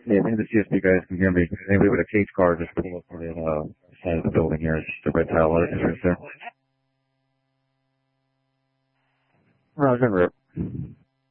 Yeah, maybe the CSP guys can hear me. Anybody with a cage car just pull up to the side of the building here. It's just the red tile entrance there. Roger, Rip.